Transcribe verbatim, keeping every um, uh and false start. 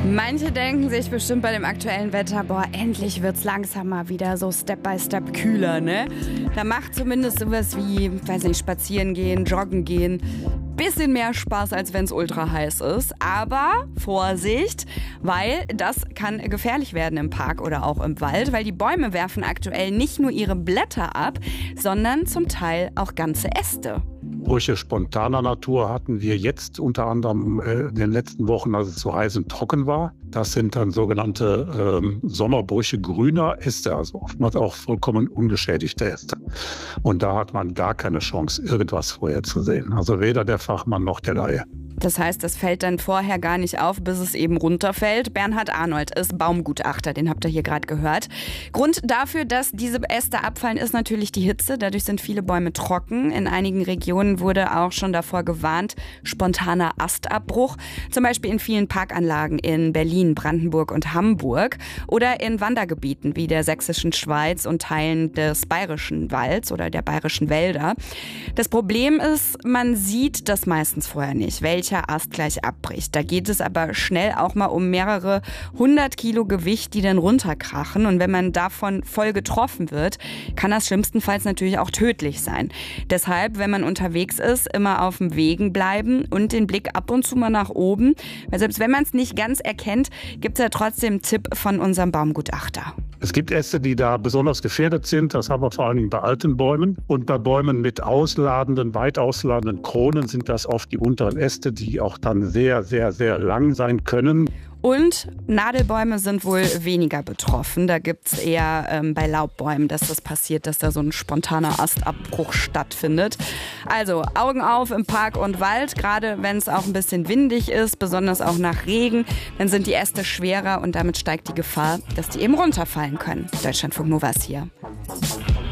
Manche denken sich bestimmt bei dem aktuellen Wetter, boah, endlich wird's langsam mal wieder so Step by Step kühler, ne? Da macht zumindest sowas wie, weiß nicht, spazieren gehen, joggen gehen, bisschen mehr Spaß, als wenn es ultra heiß ist. Aber Vorsicht, weil das kann gefährlich werden im Park oder auch im Wald, weil die Bäume werfen aktuell nicht nur ihre Blätter ab, sondern zum Teil auch ganze Äste. Brüche spontaner Natur hatten wir jetzt unter anderem äh, in den letzten Wochen, als es zu heiß und trocken war. Das sind dann sogenannte ähm, Sommerbrüche grüner Äste, also oftmals auch vollkommen ungeschädigte Äste. Und da hat man gar keine Chance, irgendwas vorherzusehen. Also weder der Fachmann noch der Laie. Das heißt, das fällt dann vorher gar nicht auf, bis es eben runterfällt. Bernhard Arnold ist Baumgutachter, den habt ihr hier gerade gehört. Grund dafür, dass diese Äste abfallen, ist natürlich die Hitze. Dadurch sind viele Bäume trocken. In einigen Regionen wurde auch schon davor gewarnt, spontaner Astabbruch. Zum Beispiel in vielen Parkanlagen in Berlin, Brandenburg und Hamburg. Oder in Wandergebieten wie der sächsischen Schweiz und Teilen des bayerischen Walds oder der bayerischen Wälder. Das Problem ist, man sieht das meistens vorher nicht, welche Ast gleich abbricht. Da geht es aber schnell auch mal um mehrere hundert Kilo Gewicht, die dann runterkrachen. Und wenn man davon voll getroffen wird, kann das schlimmstenfalls natürlich auch tödlich sein. Deshalb, wenn man unterwegs ist, immer auf dem Wegen bleiben und den Blick ab und zu mal nach oben. Weil selbst wenn man es nicht ganz erkennt, gibt es ja trotzdem einen Tipp von unserem Baumgutachter. Es gibt Äste, die da besonders gefährdet sind. Das haben wir vor allen Dingen bei alten Bäumen. Und bei Bäumen mit ausladenden, weit ausladenden Kronen sind das oft die unteren Äste, die auch dann sehr, sehr, sehr lang sein können. Und Nadelbäume sind wohl weniger betroffen. Da gibt es eher ähm, bei Laubbäumen, dass das passiert, dass da so ein spontaner Astabbruch stattfindet. Also Augen auf im Park und Wald, gerade wenn es auch ein bisschen windig ist, besonders auch nach Regen, dann sind die Äste schwerer und damit steigt die Gefahr, dass die eben runterfallen können. Deutschlandfunk Nova ist hier.